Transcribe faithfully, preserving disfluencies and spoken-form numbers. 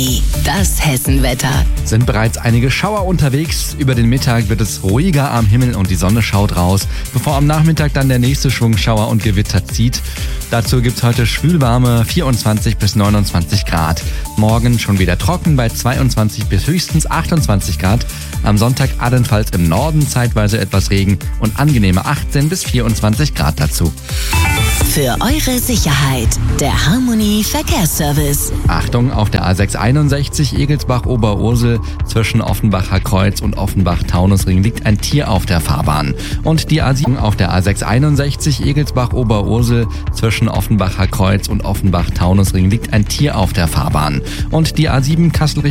Das Hessenwetter. Sind bereits einige Schauer unterwegs. Über den Mittag wird es ruhiger am Himmel und die Sonne schaut raus, bevor am Nachmittag dann der nächste Schwung Schauer und Gewitter zieht. Dazu gibt's heute schwülwarme vierundzwanzig bis neunundzwanzig Grad. Morgen schon wieder trocken bei zweiundzwanzig bis höchstens achtundzwanzig Grad. Am Sonntag allenfalls im Norden zeitweise etwas Regen und angenehme achtzehn bis vierundzwanzig Grad dazu. Für eure Sicherheit, der Harmony Verkehrsservice. Achtung, auf der A sechs einundsechzig Egelsbach-Oberursel zwischen Offenbacher Kreuz und Offenbach-Taunusring liegt ein Tier auf der Fahrbahn. Und die A sieben auf der A sechs einundsechzig Egelsbach-Oberursel zwischen Offenbacher Kreuz und Offenbach-Taunusring liegt ein Tier auf der Fahrbahn. Und die A sieben Kassel